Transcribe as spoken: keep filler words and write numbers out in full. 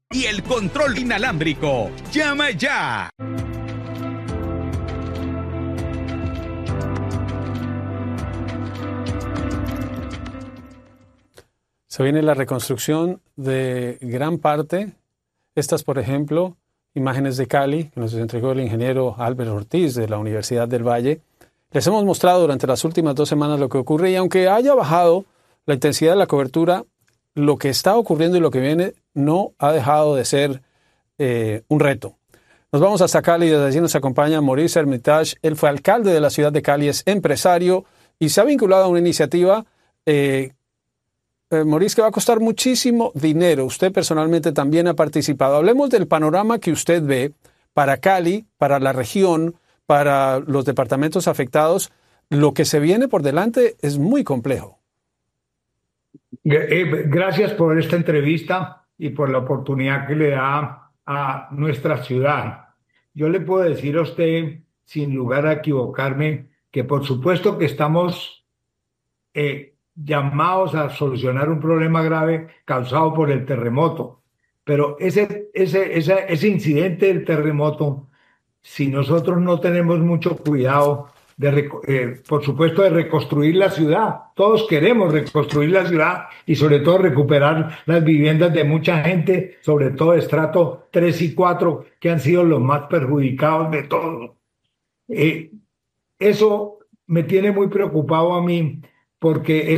y el control inalámbrico. ¡Llama ya! Se viene la reconstrucción de gran parte. Estas, por ejemplo, imágenes de Cali, que nos entregó el ingeniero Albert Ortiz de la Universidad del Valle. Les hemos mostrado durante las últimas dos semanas lo que ocurre y aunque haya bajado la intensidad de la cobertura, lo que está ocurriendo y lo que viene no ha dejado de ser eh, un reto. Nos vamos hasta Cali y desde allí nos acompaña Maurice Hermitage. Él fue alcalde de la ciudad de Cali, es empresario y se ha vinculado a una iniciativa eh, Eh, Maurice, que va a costar muchísimo dinero. Usted personalmente también ha participado. Hablemos del panorama que usted ve para Cali, para la región, para los departamentos afectados. Lo que se viene por delante es muy complejo. Gracias por esta entrevista y por la oportunidad que le da a nuestra ciudad. Yo le puedo decir a usted, sin lugar a equivocarme, que por supuesto que estamos eh, llamados a solucionar un problema grave causado por el terremoto. Pero ese, ese, ese, ese incidente del terremoto, si nosotros no tenemos mucho cuidado, de, eh, por supuesto, de reconstruir la ciudad. Todos queremos reconstruir la ciudad y sobre todo recuperar las viviendas de mucha gente, sobre todo de estrato tres y cuatro, que han sido los más perjudicados de todo. Eh, eso me tiene muy preocupado a mí porque